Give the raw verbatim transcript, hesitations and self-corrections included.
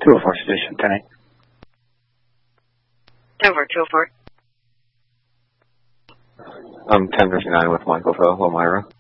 two oh four Station, ten eight. Over, two oh four. I'm ten fifty-nine with Michael for Elmira.